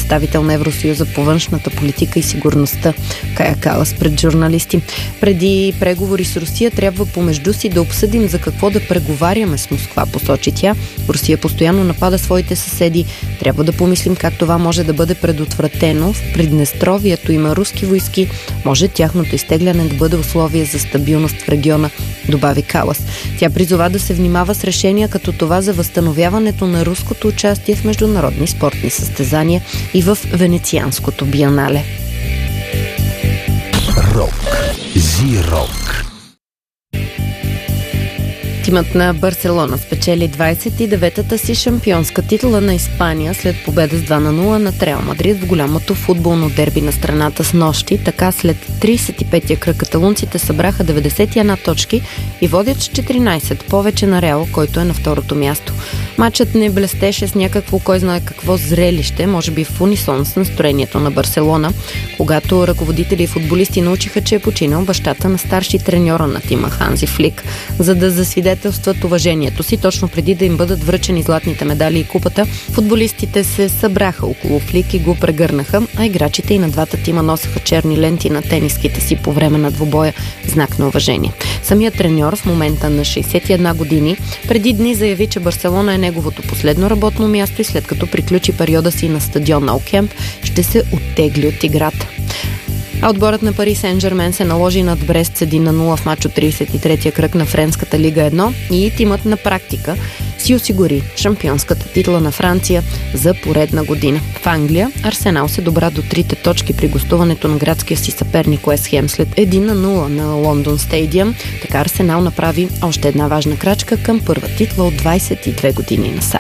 представител на Евросъюза по външната политика и сигурността Кая Калас пред журналисти. Преди преговори с Русия трябва помежду си да обсъдим за какво да преговаряме с Москва, посочи тя. Русия постоянно напада своите съседи. Трябва да помислим как това може да бъде предотвратено. В Приднестровието има руски войски. Може тяхното изтегляне да бъде условие за стабилност в региона, добави Калас. Тя призова да се внимава с решения като това за възстановяването на руското участие в международни спортни състезания и в Венецианското биенале. Рок. Зи-рок. Тимът на Барселона спечели 29-та си шампионска титла на Испания след победа с 2-0 над Реал Мадрид в голямото футболно дерби на страната с нощи. Така след 35-я кръг каталунците събраха 91 точки и водят с 14 повече на Реал, който е на второто място. Матчът не блестеше с някакво кой знае какво зрелище, може би в унисон с настроението на Барселона, когато ръководители и футболисти научиха, че е починал бащата на старши треньора на тима Ханзи Флик. За да засвидетелстват уважението си, точно преди да им бъдат връчени златните медали и купата, футболистите се събраха около Флик и го прегърнаха, а играчите и на двата тима носеха черни ленти на тениските си по време на двубоя, знак на уважение. Самият треньор, в момента на 61 години, преди дни заяви, че Барселона е неговото последно работно място и след като приключи периода си на стадион Ал Кемп, ще се оттегли от играта. А отборът на Пари Сен-Жермен се наложи над Брест с 1-0 в мач от 33-я кръг на Френската лига 1 и тимът на практика си осигури шампионската титла на Франция за поредна година. В Англия Арсенал се добра до 3 точки при гостуването на градския си съперник Уест Хем след 1-0 на Лондон Стадиум. Така Арсенал направи още една важна крачка към първа титла от 22 години насам.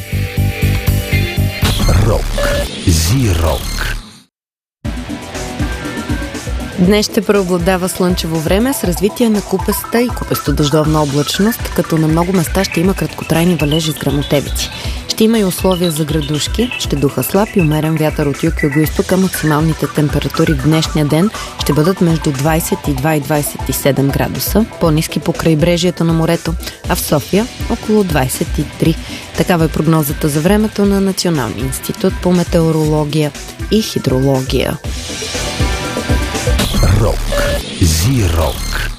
Рок. Зи-рок. Днес ще преобладава слънчево време с развитие на купеста и купесто-дъждовна облачност, като на много места ще има краткотрайни валежи с гръмотевици. Ще има и условия за градушки, ще духа слаб и умерен вятър от юг и югоизтока. Максималните температури в днешния ден ще бъдат между 22 и 27 градуса, по-ниски по крайбрежието на морето, а в София около 23. Такава е прогнозата за времето на Националния институт по метеорология и хидрология. Рок. Зи-рок.